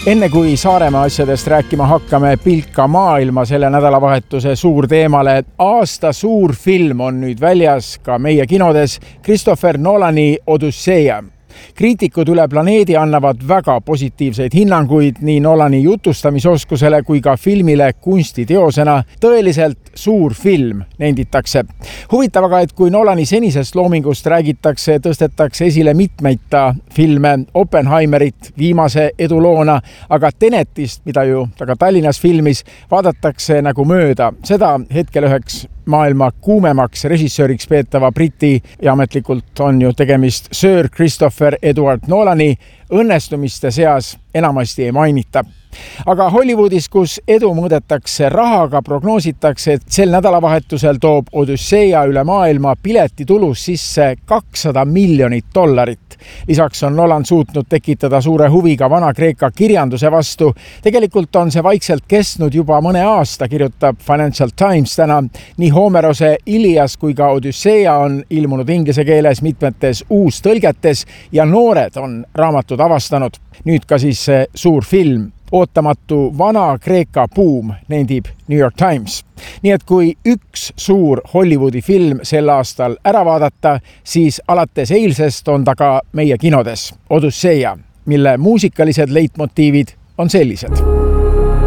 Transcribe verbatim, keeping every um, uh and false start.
Enne kui Saaremaa asjadest rääkima hakkame, pilka maailma selle nädalavahetuse suur teemale. Aasta suur film on nüüd väljas ka meie kinodes, Christopher Nolani Odüsseia. Kriitikud üle planeedi annavad väga positiivseid hinnanguid nii Nolani jutustamisoskusele kui ka filmile kunstiteosena. Tõeliselt suur film, nenditakse. Huvitav aga, et kui Nolani senisest loomingust räägitakse, tõstetakse esile mitmeid ta filme, Oppenheimerit viimase eduloona, aga Tenetist, mida ju ta ka Tallinnas filmis, vaadatakse nagu mööda. Seda hetkel üheks maailma kuumemaks režissööriks peetava Briti ja ametlikult on ju tegemist Sir Christopher Edward Nolani õnnestumiste seas enamasti ei mainita. Aga Hollywoodis, kus edu mõõdetakse rahaga, prognoositakse, et sel nädalavahetusel toob Odüsseia üle maailma piletitulus sisse kakssada miljonit dollarit. Lisaks on Nolan suutnud tekitada suure huviga Vana-Kreeka kirjanduse vastu. Tegelikult on see vaikselt kestnud juba mõne aasta, kirjutab Financial Times täna. Nii Homerose Ilias kui ka Odüsseia on ilmunud inglise keeles mitmetes uustõlgetes ja noored on raamatud avastanud. Nüüd ka siis see suur film. Ootamatu Vana-Kreeka buum, nendib New York Times. Nii et kui üks suur Hollywoodi film sel aastal ära vaadata, siis alates eilsest on ta ka meie kinodes Odüsseia, mille muusikalised leitmotiivid on sellised.